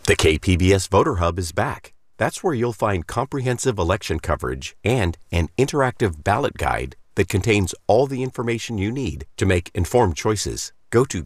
The KPBS Voter Hub is back. That's where you'll find comprehensive election coverage and an interactive ballot guide that contains all the information you need to make informed choices. Go to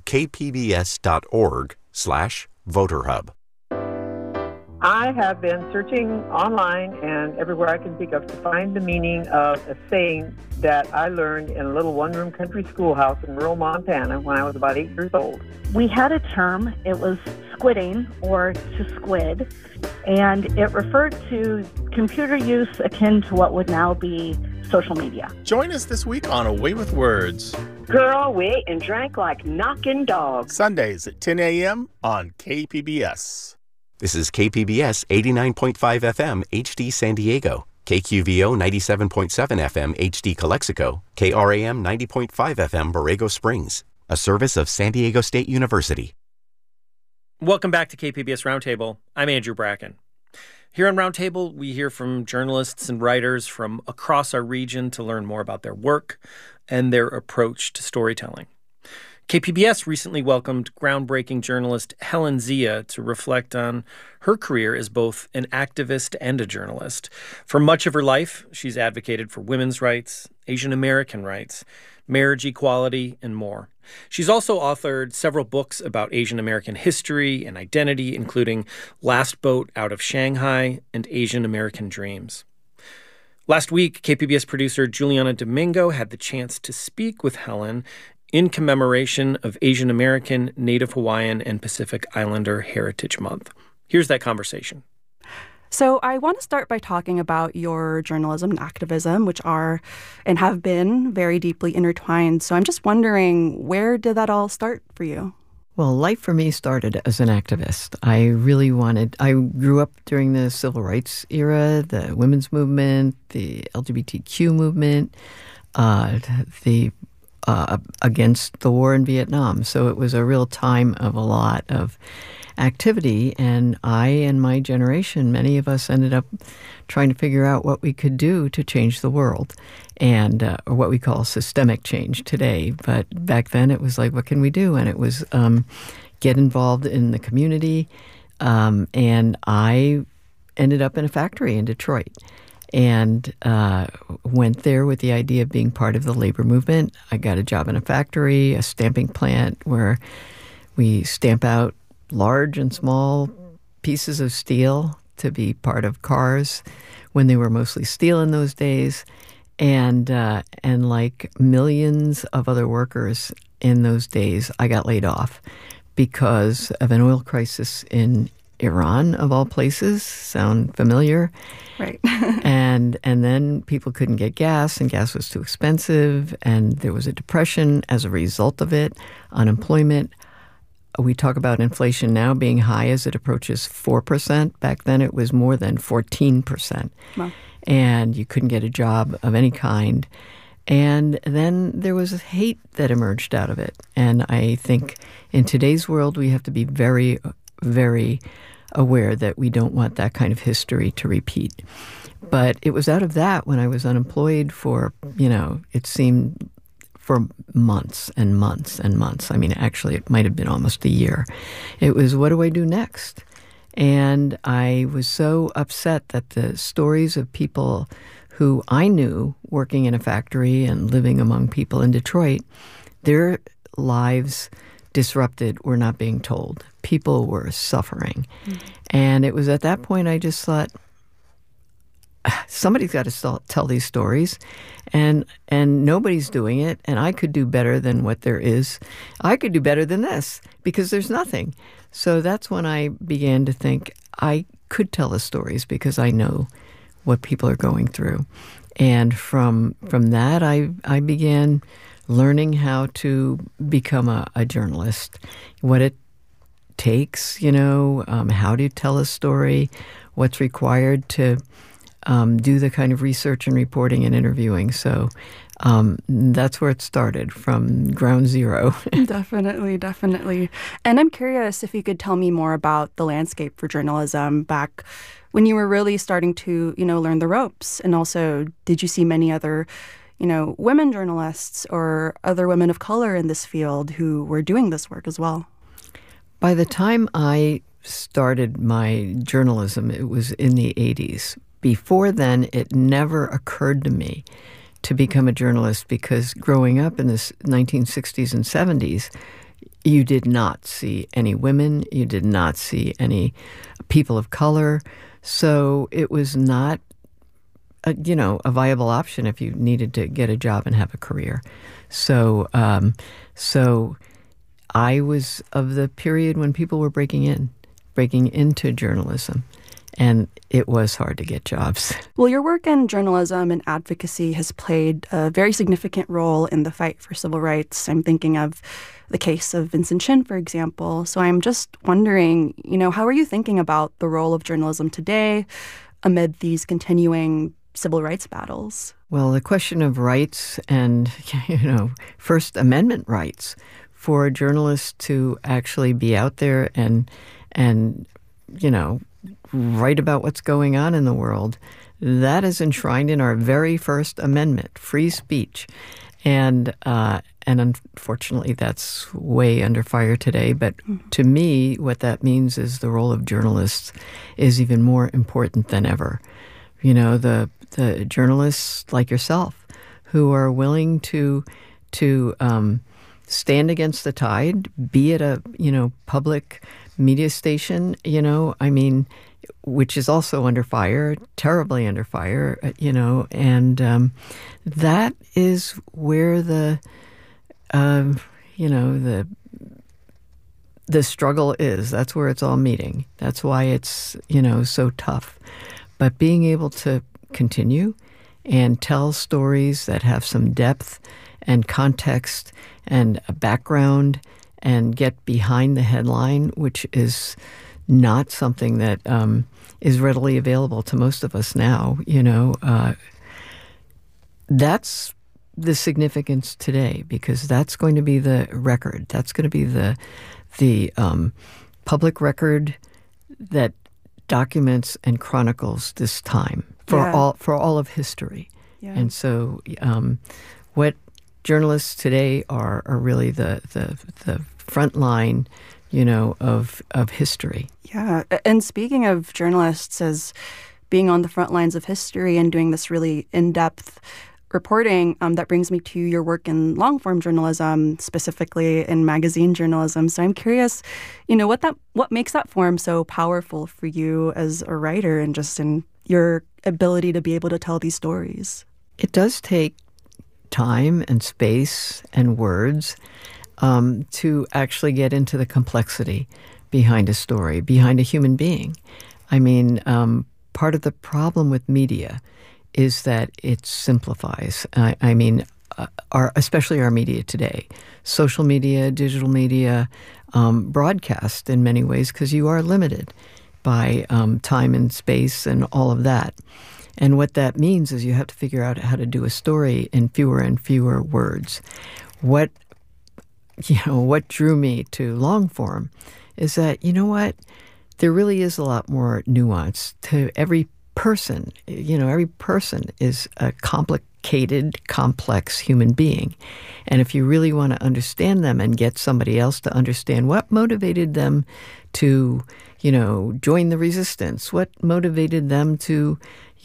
kpbs.org/voterhub. I have been searching online and everywhere I can think of to find the meaning of a saying that I learned in a little one-room country schoolhouse in rural Montana when I was about 8 years old. We had a term, it was squidding or to squid, and it referred to computer use akin to what would now be social media. Join us this week on Away with Words. Girl, we ate and drank like knocking dogs. Sundays at 10 a.m. on KPBS. This is KPBS 89.5 FM HD San Diego, KQVO 97.7 FM HD Calexico, KRAM 90.5 FM Borrego Springs, a service of San Diego State University. Welcome back to KPBS Roundtable. I'm Andrew Bracken. Here on Roundtable, we hear from journalists and writers from across our region to learn more about their work and their approach to storytelling. KPBS recently welcomed groundbreaking journalist Helen Zia to reflect on her career as both an activist and a journalist. For much of her life, she's advocated for women's rights, Asian American rights, marriage equality, and more. She's also authored several books about Asian American history and identity, including Last Boat Out of Shanghai and Asian American Dreams. Last week, KPBS producer Juliana Domingo had the chance to speak with Helen in commemoration of Asian American, Native Hawaiian, and Pacific Islander Heritage Month. Here's that conversation. So I want to start by talking about your journalism and activism, which are and have been very deeply intertwined. So I'm just wondering, where did that all start for you? Well, life for me started as an activist. I grew up during the civil rights era, the women's movement, the LGBTQ movement, against the war in Vietnam. So it was a real time of a lot of activity. And I and my generation, many of us ended up trying to figure out what we could do to change the world, and or what we call systemic change today. But back then it was like, what can we do? And it was get involved in the community. And I ended up in a factory in Detroit. And went there with the idea of being part of the labor movement. I got a job in a factory, a stamping plant, where we stamp out large and small pieces of steel to be part of cars when they were mostly steel in those days. And like millions of other workers in those days, I got laid off because of an oil crisis in Iran, of all places. Sound familiar? Right. and then people couldn't get gas, and gas was too expensive, and there was a depression as a result of it, unemployment. We talk about inflation now being high as it approaches 4%. Back then it was more than 14%. Wow. And you couldn't get a job of any kind. And then there was hate that emerged out of it. And I think in today's world we have to be very, very aware that we don't want that kind of history to repeat. But it was out of that when I was unemployed for, it seemed for months and months and months. I mean, actually, it might have been almost a year. It was, what do I do next? And I was so upset that the stories of people who I knew working in a factory and living among people in Detroit, their lives disrupted were not being told. People were suffering. Mm-hmm. And it was at that point I just thought, somebody's got to tell these stories, and nobody's doing it, and I could do better than what there is. I could do better than this because there's nothing. So that's when I began to think I could tell the stories because I know what people are going through. And from that, I began learning how to become a journalist, what it takes, how to tell a story, what's required to do the kind of research and reporting and interviewing. So that's where it started, from ground zero. Definitely. And I'm curious if you could tell me more about the landscape for journalism back when you were really starting to, learn the ropes. And also, did you see many other, women journalists or other women of color in this field who were doing this work as well? By the time I started my journalism, it was in the 80s. Before then, it never occurred to me to become a journalist because growing up in the 1960s and 70s, you did not see any women, you did not see any people of color. So it was not a viable option if you needed to get a job and have a career. So I was of the period when people were breaking into journalism, and it was hard to get jobs. Well, your work in journalism and advocacy has played a very significant role in the fight for civil rights. I'm thinking of the case of Vincent Chin, for example. So I'm just wondering, how are you thinking about the role of journalism today amid these continuing civil rights battles? Well, the question of rights and, First Amendment rights for journalists to actually be out there and write about what's going on in the world, that is enshrined in our very First Amendment, free speech. And unfortunately, that's way under fire today. But to me, what that means is the role of journalists is even more important than ever. The journalists like yourself who are willing to stand against the tide, be at a public media station, which is also under fire, terribly under fire, and that is where the struggle is. That's where it's all meeting. That's why it's, so tough. But being able to continue and tell stories that have some depth and context and a background and get behind the headline, which is not something that is readily available to most of us now, that's the significance today, because that's going to be the record. That's going to be the public record that documents and chronicles this time for all of history. Yeah. And so what journalists today are really the front line, of history. Yeah. And speaking of journalists as being on the front lines of history and doing this really in-depth reporting, that brings me to your work in long-form journalism, specifically in magazine journalism. So I'm curious, what makes that form so powerful for you as a writer and just in your ability to be able to tell these stories? It does take time and space and words to actually get into the complexity behind a story, behind a human being. Part of the problem with media is that it simplifies. Especially our media today, social media, digital media, broadcast in many ways, because you are limited by time and space and all of that. And what that means is you have to figure out how to do a story in fewer and fewer words. What drew me to long form is that, there really is a lot more nuance to every person. Every person is a complicated, complex human being. And if you really want to understand them and get somebody else to understand what motivated them to, join the resistance, what motivated them to,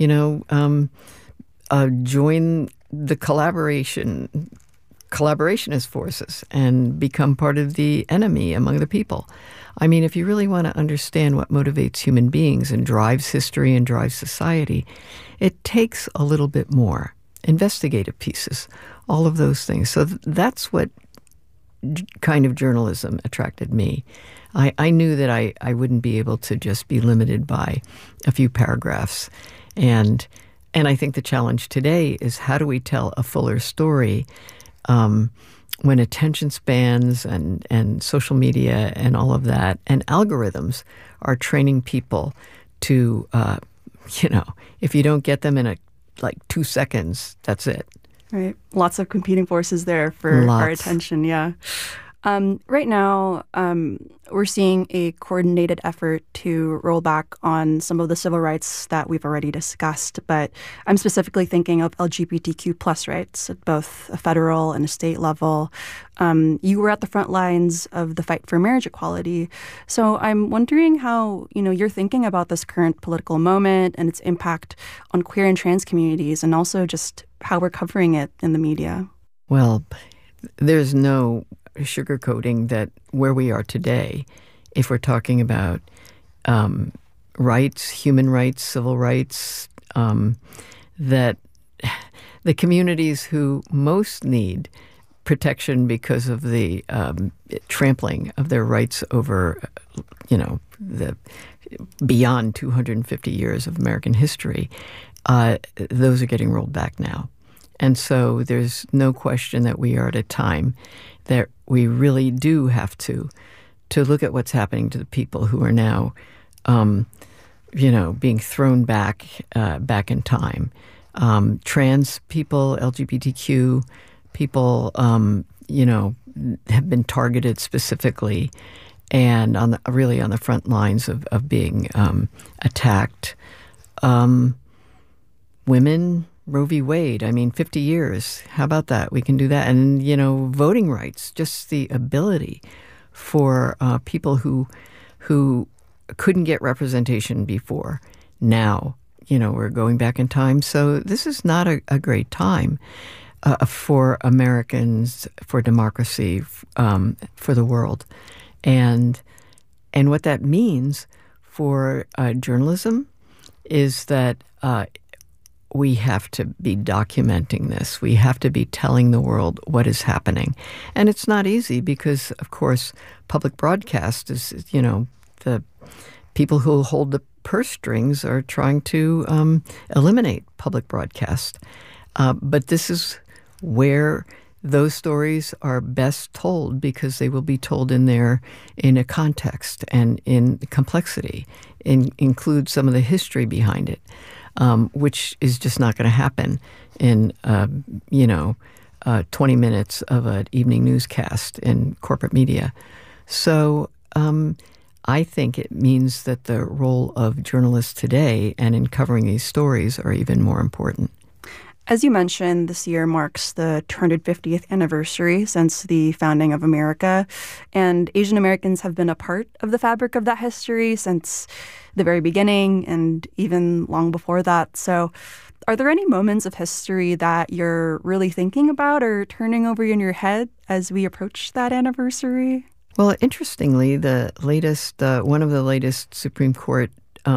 join the collaborationist forces and become part of the enemy among the people. If you really want to understand what motivates human beings and drives history and drives society, it takes a little bit more. Investigative pieces, all of those things. So that's what kind of journalism attracted me. I knew that I wouldn't be able to just be limited by a few paragraphs. And I think the challenge today is how do we tell a fuller story when attention spans and social media and all of that and algorithms are training people to, if you don't get them in 2 seconds, that's it. Right. Lots of competing forces there for our attention, yeah. Right now, we're seeing a coordinated effort to roll back on some of the civil rights that we've already discussed, but I'm specifically thinking of LGBTQ plus rights at both a federal and a state level. You were at the front lines of the fight for marriage equality, so I'm wondering how you're thinking about this current political moment and its impact on queer and trans communities, and also just how we're covering it in the media. Well, there's no sugarcoating that where we are today, if we're talking about rights, human rights, civil rights, that the communities who most need protection because of the trampling of their rights over, the beyond 250 years of American history, those are getting rolled back now. And so there's no question that we are at a time that we really do have to look at what's happening to the people who are now, being thrown back in time. Trans people, LGBTQ people, have been targeted specifically, and really on the front lines of being attacked. Women. Roe v. Wade, 50 years. How about that? We can do that. And, voting rights, just the ability for people who couldn't get representation before. Now, we're going back in time. So this is not a great time for Americans, for democracy, for the world. And what that means for journalism is that we have to be documenting this. We have to be telling the world what is happening. And it's not easy because, of course, public broadcast is, the people who hold the purse strings are trying to eliminate public broadcast. But this is where those stories are best told because they will be told in a context and in complexity, include some of the history behind it. Which is just not going to happen in, 20 minutes of an evening newscast in corporate media. So I think it means that the role of journalists today and in covering these stories are even more important. As you mentioned, this year marks the 250th anniversary since the founding of America, and Asian Americans have been a part of the fabric of that history since the very beginning and even long before that. So are there any moments of history that you're really thinking about or turning over in your head as we approach that anniversary? Well, interestingly, one of the latest Supreme Court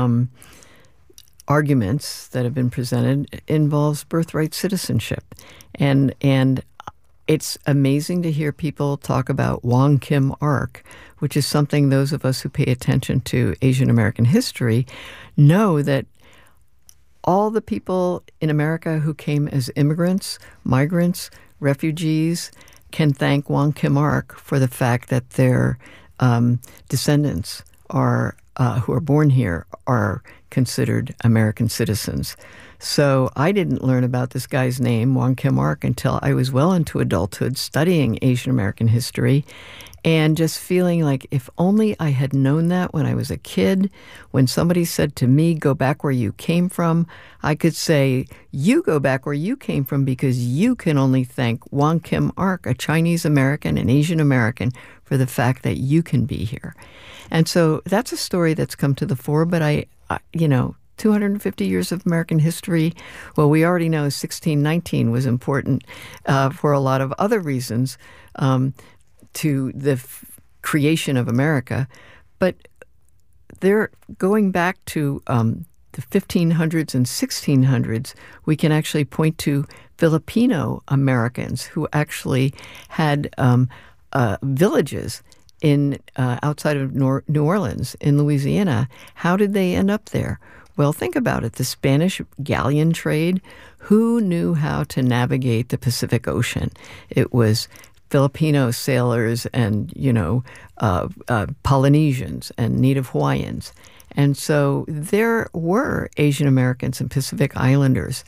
arguments that have been presented involves birthright citizenship. And it's amazing to hear people talk about Wong Kim Ark, which is something those of us who pay attention to Asian American history know that all the people in America who came as immigrants, migrants, refugees can thank Wong Kim Ark for the fact that their descendants who are born here are considered American citizens. So I didn't learn about this guy's name, Wong Kim Ark, until I was well into adulthood studying Asian American history and just feeling like if only I had known that when I was a kid, when somebody said to me, go back where you came from, I could say, you go back where you came from because you can only thank Wong Kim Ark, a Chinese American, an Asian American, for the fact that you can be here. And so that's a story that's come to the fore, but 250 years of American history, well, we already know 1619 was important for a lot of other reasons to the creation of America. But they're going back to the 1500s and 1600s, we can actually point to Filipino Americans who actually had villages in outside of New Orleans in Louisiana. How did they end up there? Well, think about it. The Spanish galleon trade, who knew how to navigate the Pacific Ocean? It was Filipino sailors and, Polynesians and Native Hawaiians. And so there were Asian Americans and Pacific Islanders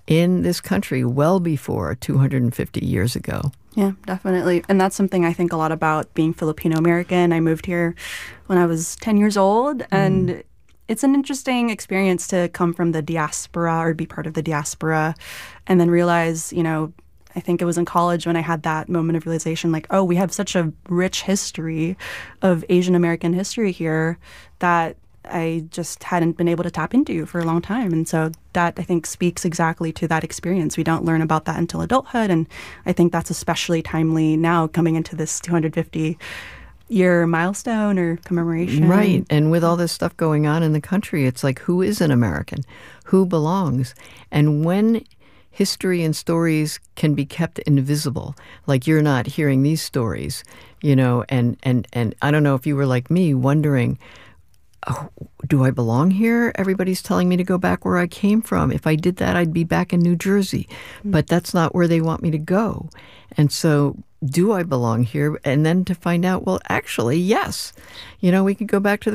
in this country well before 250 years ago. Yeah, definitely. And that's something I think a lot about being Filipino American. I moved here when I was 10 years old, and it's an interesting experience to come from the diaspora or be part of the diaspora and then realize, I think it was in college when I had that moment of realization, like, oh, we have such a rich history of Asian American history here that I just hadn't been able to tap into for a long time. And so that, I think, speaks exactly to that experience. We don't learn about that until adulthood. And I think that's especially timely now coming into this 250-year milestone or commemoration. Right. And with all this stuff going on in the country, it's like, who is an American? Who belongs? And when history and stories can be kept invisible, like you're not hearing these stories, and I don't know if you were like me wondering, oh, do I belong here? Everybody's telling me to go back where I came from. If I did that, I'd be back in New Jersey. But that's not where they want me to go. And so do I belong here? And then to find out, well, actually, yes. We could go back to the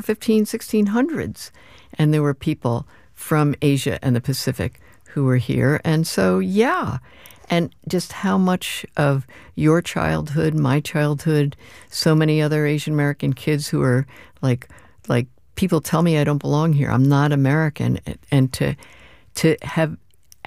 1600s. And there were people from Asia and the Pacific who were here. And so, yeah. And just how much of your childhood, my childhood, so many other Asian American kids who are like people tell me I don't belong here. I'm not American. And to have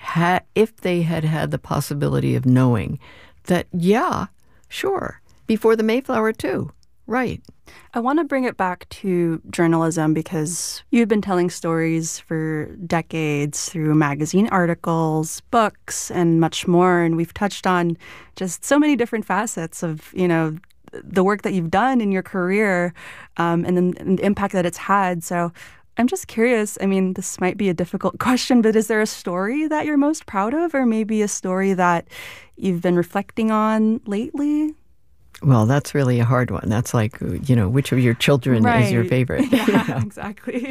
if they had the possibility of knowing that, yeah, sure, before the Mayflower too, right. I want to bring it back to journalism because you've been telling stories for decades through magazine articles, books, and much more. And we've touched on just so many different facets of, the work that you've done in your career and the impact that it's had. So I'm just curious, this might be a difficult question, but is there a story that you're most proud of or maybe a story that you've been reflecting on lately? Well, that's really a hard one. That's like, which of your children is your favorite? Yeah, exactly.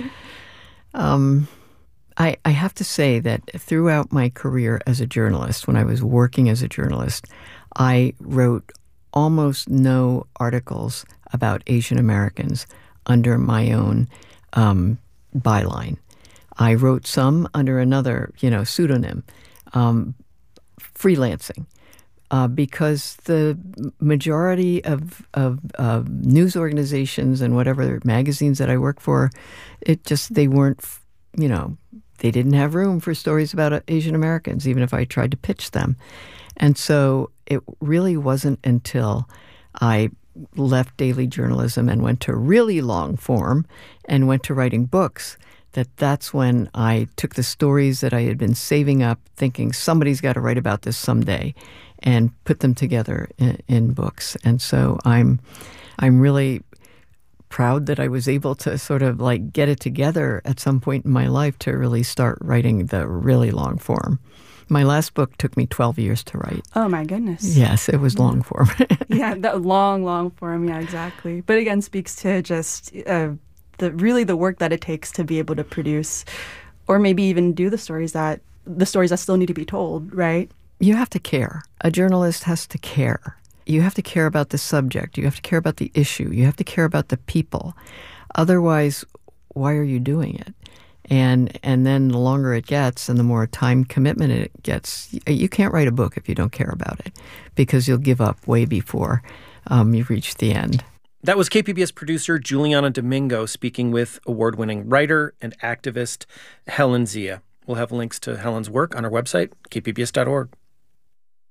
I have to say that throughout my career as a journalist, when I was working as a journalist, I wrote almost no articles about Asian Americans under my own byline. I wrote some under another, pseudonym, freelancing, because the majority of news organizations and whatever magazines that I work for, they weren't, they didn't have room for stories about Asian Americans, even if I tried to pitch them. And so it really wasn't until I left daily journalism and went to really long form and went to writing books that's when I took the stories that I had been saving up, thinking somebody's got to write about this someday, and put them together in books. And so I'm really proud that I was able to sort of like get it together at some point in my life to really start writing the really long form. My last book took me 12 years to write. Oh, my goodness. Yes, it was long form. Yeah, the long form. Yeah, exactly. But again, speaks to just the work that it takes to be able to produce or maybe even do the stories that still need to be told, right? You have to care. A journalist has to care. You have to care about the subject. You have to care about the issue. You have to care about the people. Otherwise, why are you doing it? And then the longer it gets and the more time commitment it gets, you can't write a book if you don't care about it because you'll give up way before you've reached the end. That was KPBS producer Juliana Domingo speaking with award-winning writer and activist Helen Zia. We'll have links to Helen's work on our website, kpbs.org.